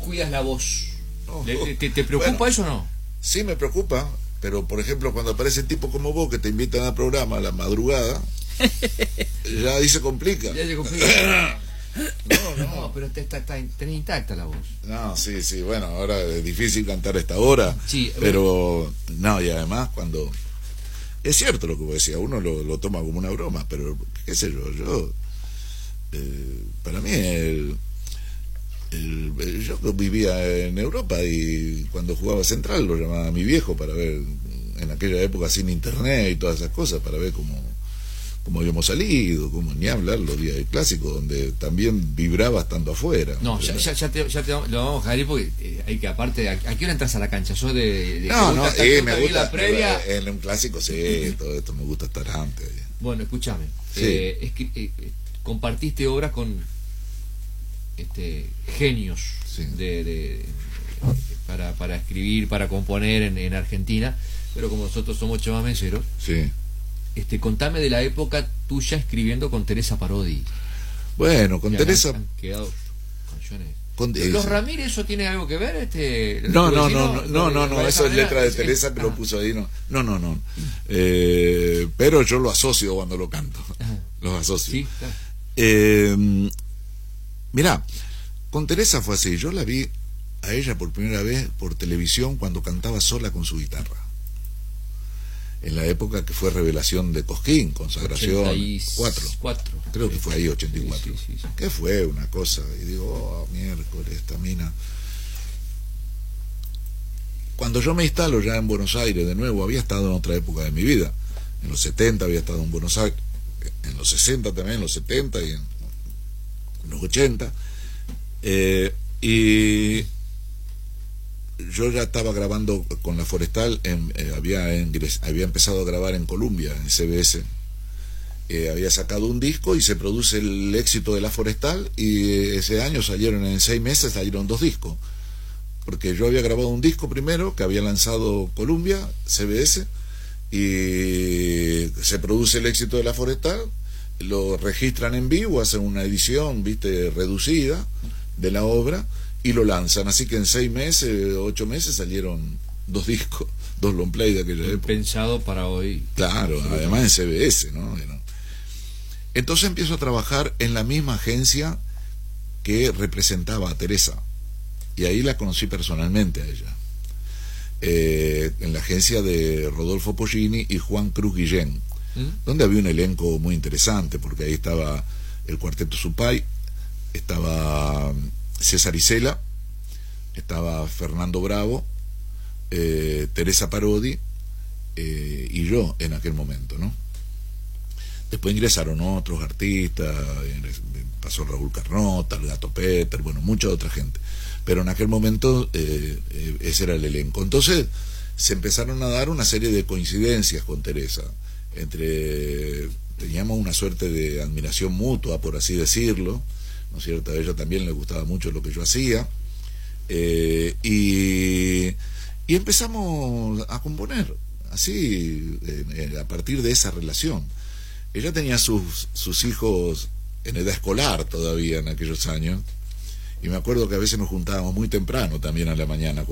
cuidas la voz? No, ¿Te preocupa bueno, eso o no? sí me preocupa, pero por ejemplo cuando aparecen tipos como vos que te invitan al programa a la madrugada, ya ahí se complica. Ya se complica. No. No, pero tenés intacta la voz. No, sí, bueno, ahora es difícil cantar a esta hora, Sí, pero no, y además cuando... Es cierto lo que vos decías, uno lo toma como una broma, pero qué sé yo, para mí yo vivía en Europa y cuando jugaba Central lo llamaba a mi viejo para ver, en aquella época sin internet y todas esas cosas, para ver cómo habíamos salido, ni hablar los días del clásico, donde también vibraba estando afuera. No, ya lo vamos a dejar ahí porque hay que, aparte, ¿a qué hora entras a la cancha? ¿Sos de No, me gusta la previa? en un clásico, sí, todo esto me gusta estar antes. Bueno, escúchame, Sí. compartiste obras con genios Sí. para escribir, para componer en Argentina, pero como nosotros somos chamameceros, Sí. Contame de la época tuya escribiendo con Teresa Parodi. Bueno, con Ya Teresa... han quedado canciones. Con, ¿Los Ramírez eso tiene algo que ver? No, eso es letra de Teresa que lo puso ahí, no. Pero yo lo asocio cuando lo canto. Los asocio. Sí, claro. Mirá, con Teresa fue así. Yo la vi a ella por primera vez por televisión cuando cantaba sola con su guitarra. En la época que fue revelación de Cosquín, consagración 84. Creo que fue ahí, 84. Sí. Que fue una cosa. Y digo, oh, miércoles, esta mina. Cuando yo me instalo ya en Buenos Aires de nuevo, había estado en otra época de mi vida. En los 70 había estado en Buenos Aires, en los 60 también, en los 70 y en los 80. Y yo ya estaba grabando con La Forestal, había empezado a grabar en Columbia, en CBS. Había sacado un disco y se produce el éxito de La Forestal, y ese año en 6 meses salieron 2 discos. Porque yo había grabado un disco primero que había lanzado Columbia, CBS, y se produce el éxito de La Forestal, lo registran en vivo, hacen una edición, reducida de la obra, y lo lanzan. Así que en 6 meses, 8 meses salieron 2 discos, 2 long play de aquella época. Pensado para hoy. Claro, además en CBS, ¿no? Entonces empiezo a trabajar en la misma agencia que representaba a Teresa, y ahí la conocí personalmente a ella, en la agencia de Rodolfo Pollini y Juan Cruz Guillén, donde había un elenco muy interesante, porque ahí estaba el Cuarteto Supay, estaba César Isela, estaba Fernando Bravo, Teresa Parodi, y yo en aquel momento, ¿no? Después ingresaron otros artistas, pasó Raúl Carnota, el Gato Peter, bueno, mucha otra gente, pero en aquel momento ese era el elenco. Entonces se empezaron a dar una serie de coincidencias con Teresa, teníamos una suerte de admiración mutua, por así decirlo, ¿no es cierto? A ella también le gustaba mucho lo que yo hacía, y empezamos a componer así, a partir de esa relación. Ella tenía sus hijos en edad escolar todavía en aquellos años, y me acuerdo que a veces nos juntábamos muy temprano también a la mañana